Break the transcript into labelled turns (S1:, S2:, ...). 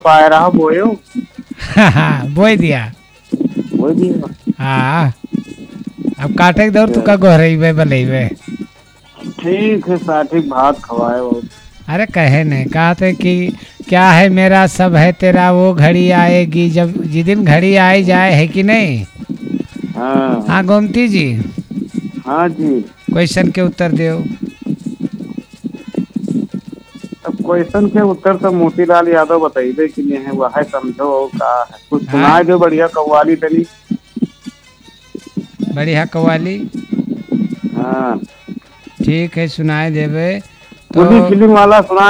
S1: पायरा बोयो।
S2: बोई दिया।
S1: बोई दिया।
S2: हाँ अब काटे के दौर तू का गोहरेबे बलेबे।
S1: ठीक है साथी, भात खवाए वो।
S2: अरे कहे नहीं कहते कि क्या है मेरा सब है तेरा, वो घड़ी आएगी जब जिस घड़ी आई जाए, है कि नहीं।
S1: हाँ
S2: हाँ गोमती जी।
S1: हाँ जी।
S2: क्वेश्चन के उत्तर दो।
S1: अब क्वेश्चन के उत्तर तो मोतीलाल यादव बताइए कि नहीं है, वह है समझो और का है, कुछ
S2: हाँ
S1: सुनाए जो बढ़िया कव्वाली तनी।
S2: बढ़िया कव्वाली।
S1: हाँ
S2: ठीक है सुनाए देवे तो।
S1: पुलिस फिल्म वाला सुना।